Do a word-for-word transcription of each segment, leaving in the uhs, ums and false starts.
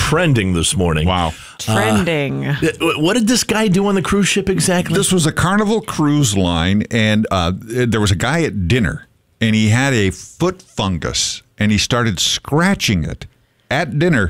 trending this morning. Wow. Trending. Uh, what did this guy do on the cruise ship exactly? This was a Carnival Cruise Line, and uh, there was a guy at dinner, and he had a foot fungus, and he started scratching it at dinner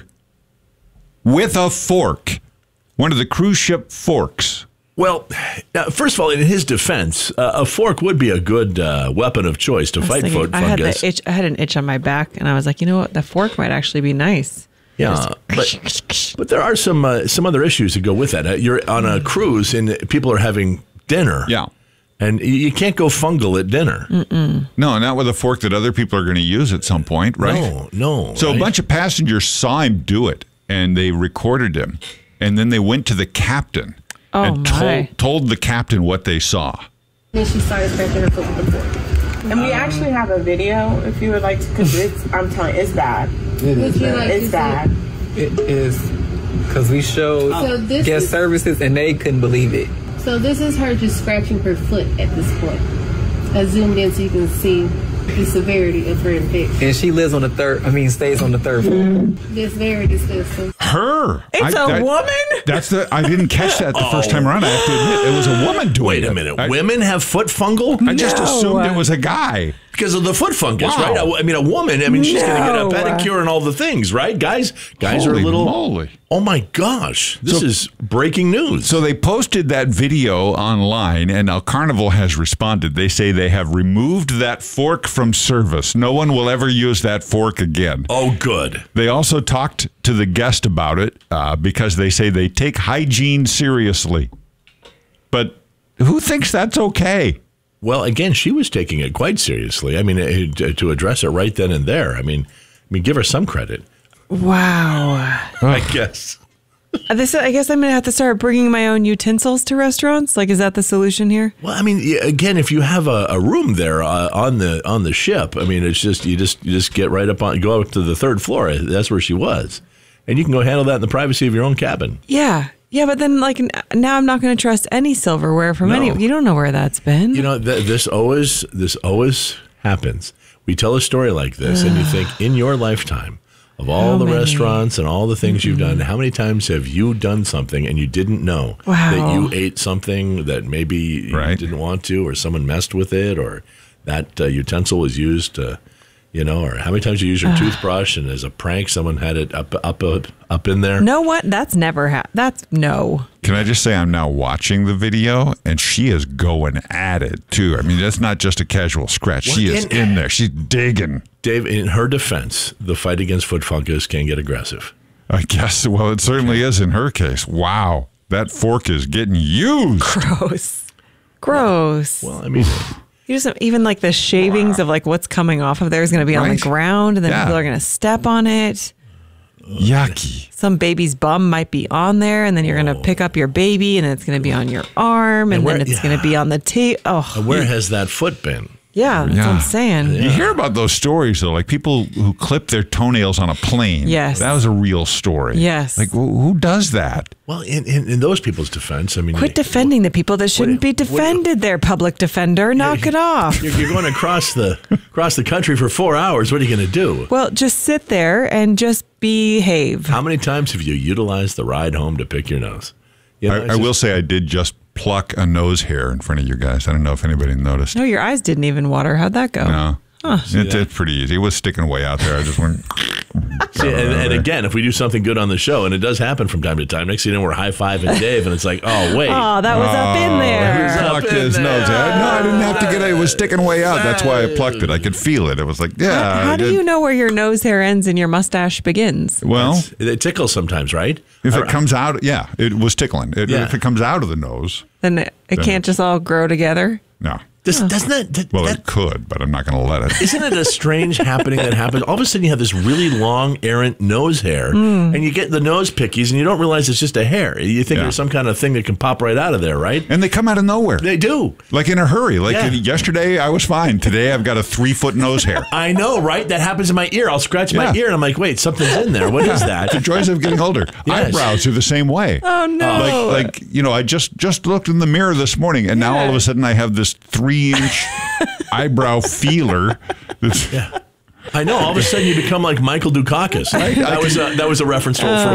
with a fork, one of the cruise ship forks. Well, uh, first of all, in his defense, uh, a fork would be a good uh, weapon of choice to fight thinking, foot I had, fungus. the itch, I had an itch on my back, and I was like, you know what? The fork might actually be nice. Yeah, but, but there are some uh, some other issues that go with that. Uh, you're on a cruise, and people are having dinner. Yeah. And you can't go fungal at dinner. Mm-mm. No, not with a fork that other people are going to use at some point, right? No, no. So right? a bunch of passengers saw him do it, and they recorded him. And then they went to the captain oh, and my. told, told the captain what they saw. Then she started scratching her foot with the fork. And we actually have a video if you would like to, because it's, I'm telling you, it's bad. It is bad. Like it's bad. It is, because we showed So this guest is- services and they couldn't believe it. So this is her just scratching her foot at this point. I zoomed in so you can see the severity of her infection. And she lives on the third, I mean, stays on the third floor. This very disgusting. Her. It's I- a that- woman? That's the. I didn't catch that the first time around. I have to admit, it was a woman doing Wait it. a minute. I, Women have foot fungal? I just No. assumed it was a guy. Because of the foot fungus, Wow. right? I mean, a woman, I mean, she's going to No. get a pedicure and all the things, right? Guys guys are Holy a little... moly. Oh, my gosh. This So- is breaking news. So they posted that video online, and now Carnival has responded. They say they have removed that fork from service. No one will ever use that fork again. Oh, good. They also talked to the guest about it uh, because they say they take hygiene seriously. But who thinks that's okay? Well, again, she was taking it quite seriously. I mean, uh, to address it right then and there. I mean, I mean, give her some credit, Wow. I guess. Uh, This, I guess I'm going to have to start bringing my own utensils to restaurants. Like, is that the solution here? Well, I mean, yeah, again, if you have a, a room there uh, on the on the ship, I mean, it's just you just you just get right up on, go up to the third floor. That's where she was, and you can go handle that in the privacy of your own cabin. Yeah. Yeah, but then, like, n- now I'm not going to trust any silverware from No. any. You don't know where that's been. You know, th- this always this always happens. We tell a story like this, and you think, in your lifetime, of all How the many? restaurants and all the things you've done, how many times have you done something and you didn't know Wow. that you ate something that maybe you Right. didn't want to, or someone messed with it, or that uh, utensil was used to, you know, or how many times you use your toothbrush and as a prank someone had it up up up, up in there? No, what? That's never happened. That's no. Can I just say I'm now watching the video, and she is going at it, too. I mean, that's not just a casual scratch. She Well, is in- in there. She's digging. Dave, in her defense, the fight against foot fungus can get aggressive. I guess. Well, it certainly is in her case. Wow. That fork is getting used. Gross. Gross. Well, I mean, You just even like the shavings of like what's coming off of there is going to be on the Right. ground, and then Yeah. people are going to step on it. Yucky. Some baby's bum might be on there, and then you're going to pick up your baby, and it's going to be on your arm, and, And where- then it's yeah. going to be on the tape. Oh, where has that foot been? yeah, that's what Yeah. I'm saying. You hear about those stories, though, like people who clip their toenails on a plane. Yes. That was a real story. Yes. Like, wh- who does that? Well, in, in, in those people's defense, I mean, Quit defending the people that shouldn't be what- defended. There, public defender, knock it off. You're, you're going across the across the country for four hours. What are you going to do? Well, just sit there and just behave. How many times have you utilized the ride home to pick your nose? You know, I, it's I just- will say I did just pluck a nose hair in front of you guys. I don't know if anybody noticed. No, your eyes didn't even water. How'd that go? No. It, it's pretty easy. It was sticking way out there. I just went. See, and, and again, if we do something good on the show, and it does happen from time to time, next thing you know, we're high fiving Dave, and it's like, oh wait, Oh, that was up in there. up Plucked in his there. nose hair. No, I didn't have to get it. It was sticking way out. That's why I plucked it. I could feel it. It was like, yeah. How, I how do did. you know where your nose hair ends and your mustache begins? Well, it tickles sometimes, right? if I- it comes out, yeah, it was tickling. It, Yeah. If it comes out of the nose, Then it, it can't just all grow together. no. This, doesn't that, that, Well, that it could, but I'm not going to let it. isn't it a strange happening that happens? All of a sudden, you have this really long, errant nose hair, and you get the nose pickies, and you don't realize it's just a hair. You think Yeah. there's some kind of thing that can pop right out of there, right? And they come out of nowhere. They do. Like in a hurry. Like Yeah. yesterday, I was fine. Today, I've got a three foot nose hair. I know, right? That happens in my ear. I'll scratch my Yeah. ear, and I'm like, wait, something's in there. What is that? The joys of getting older. Yes. Eyebrows are the same way. Oh, no. Like, like you know, I just just looked in the mirror this morning, and now all of a sudden I have this three inch eyebrow feeler. That's, I know. All of a sudden, you become like Michael Dukakis. That was a, that was a reference for, for